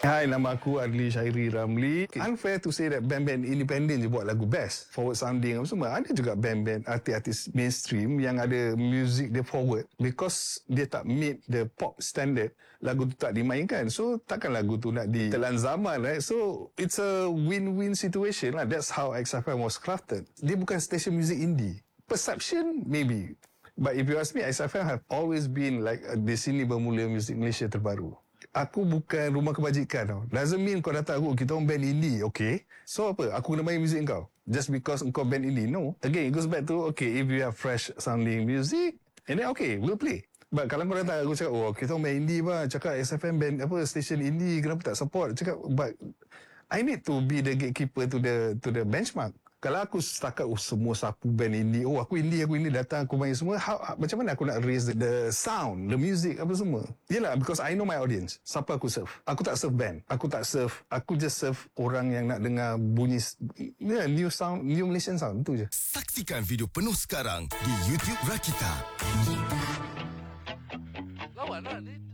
Hai, nama aku Adli Syairi Ramli. Unfair to say that band-band independent je buat lagu best, forward sounding apa semua. Ada juga band-band artis-artis mainstream yang ada music dia forward because dia tak meet the pop standard, lagu tu tak dimainkan. So takkan lagu tu nak ditelan zaman, right? So it's a win-win situation lah. That's how XFM was crafted. Dia bukan station music indie. Perception maybe, but if you ask me, XFM have always been like di sini bermula muzik Malaysia terbaru. Aku bukan rumah kebajikan tau. Doesn't mean kau datang aku, kita orang band indie, okay? So apa? Aku kena main muzik kau? Just because kau band indie? No. Again, it goes back to, okay, if you have fresh sounding music, and then okay, we'll play. But kalau kau datang aku cakap, oh, kita orang band indie bah. Cakap XFM band, apa, station indie, kenapa tak support? Cakap, but I need to be the gatekeeper to the benchmark. Kalau aku setakat semua sapu band indie, oh aku indie datang aku main semua, macam mana aku nak raise the sound, the music apa semua? Yelah, because I know my audience. Siapa aku serve? Aku tak serve band. Aku just serve orang yang nak dengar bunyi new sound, new Malaysian sound, itu je. Saksikan video penuh sekarang di YouTube Rakita. Lawan lah ni.